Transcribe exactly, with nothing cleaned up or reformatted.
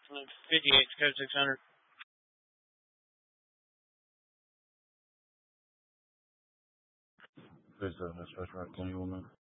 fifty-eight, code six hundred. This is a special can you woman.